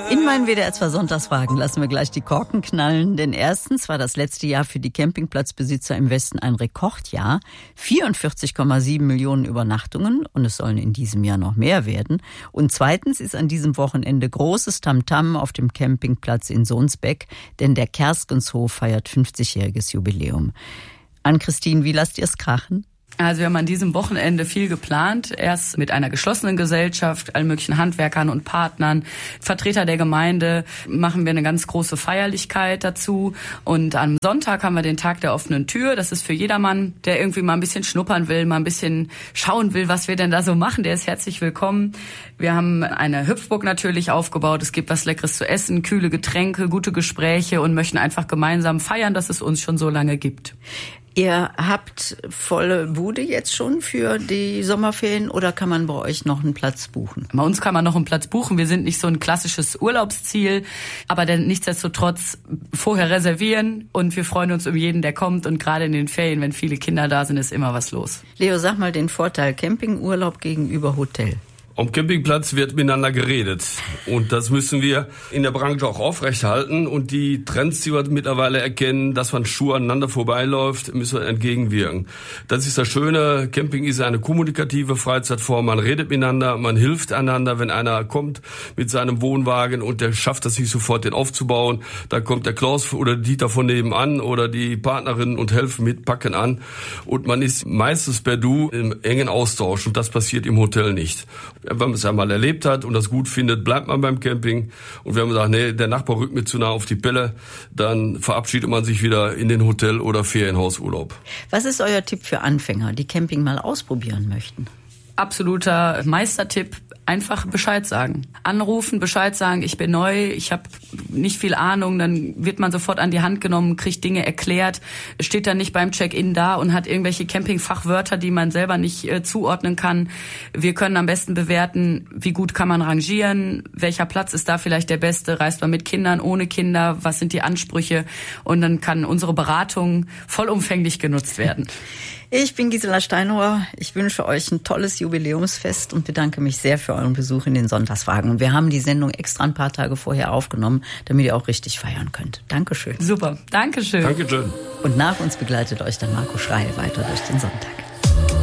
In meinen WDR 2 Sonntagsfragen lassen wir gleich die Korken knallen, denn erstens war das letzte Jahr für die Campingplatzbesitzer im Westen ein Rekordjahr. 44,7 Millionen Übernachtungen und es sollen in diesem Jahr noch mehr werden. Und zweitens ist an diesem Wochenende großes Tamtam auf dem Campingplatz in Sohnsbeck, denn der Kerskenshof feiert 50-jähriges Jubiläum. Ann-Christine, wie lasst ihr es krachen? Also wir haben an diesem Wochenende viel geplant. Erst mit einer geschlossenen Gesellschaft, allen möglichen Handwerkern und Partnern, Vertreter der Gemeinde, machen wir eine ganz große Feierlichkeit dazu. Und am Sonntag haben wir den Tag der offenen Tür. Das ist für jedermann, der irgendwie mal ein bisschen schnuppern will, mal ein bisschen schauen will, was wir denn da so machen. Der ist herzlich willkommen. Wir haben eine Hüpfburg natürlich aufgebaut. Es gibt was Leckeres zu essen, kühle Getränke, gute Gespräche und möchten einfach gemeinsam feiern, dass es uns schon so lange gibt. Ihr habt volle Bude jetzt schon für die Sommerferien oder kann man bei euch noch einen Platz buchen? Bei uns kann man noch einen Platz buchen. Wir sind nicht so ein klassisches Urlaubsziel, aber dann nichtsdestotrotz vorher reservieren und wir freuen uns um jeden, der kommt. Und gerade in den Ferien, wenn viele Kinder da sind, ist immer was los. Leo, sag mal den Vorteil Campingurlaub gegenüber Hotel. Am Campingplatz wird miteinander geredet und das müssen wir in der Branche auch aufrechterhalten und die Trends, die wir mittlerweile erkennen, dass man Schuhe aneinander vorbeiläuft, müssen wir entgegenwirken. Das ist das Schöne, Camping ist eine kommunikative Freizeitform, man redet miteinander, man hilft einander, wenn einer kommt mit seinem Wohnwagen und der schafft es nicht sofort, den aufzubauen, dann kommt der Klaus oder Dieter von nebenan oder die Partnerin und helfen mit, packen an und man ist meistens per Du im engen Austausch und das passiert im Hotel nicht. Wenn man es einmal erlebt hat und das gut findet, bleibt man beim Camping. Und wenn man sagt, nee, der Nachbar rückt mir zu nah auf die Pelle, dann verabschiedet man sich wieder in den Hotel- oder Ferienhausurlaub. Was ist euer Tipp für Anfänger, die Camping mal ausprobieren möchten? Absoluter Meistertipp, einfach Bescheid sagen. Anrufen, Bescheid sagen, ich bin neu, ich habe nicht viel Ahnung, dann wird man sofort an die Hand genommen, kriegt Dinge erklärt, steht dann nicht beim Check-in da und hat irgendwelche Campingfachwörter, die man selber nicht zuordnen kann. Wir können am besten bewerten, wie gut kann man rangieren, welcher Platz ist da vielleicht der beste, reist man mit Kindern, ohne Kinder, was sind die Ansprüche und dann kann unsere Beratung vollumfänglich genutzt werden. Ich bin Gisela Steinauer. Ich wünsche euch ein tolles Jubiläumsfest und bedanke mich sehr für euren Besuch in den Sonntagsfragen. Und wir haben die Sendung extra ein paar Tage vorher aufgenommen, damit ihr auch richtig feiern könnt. Dankeschön. Super, Dankeschön. Dankeschön. Und nach uns begleitet euch dann Marco Schreil weiter durch den Sonntag.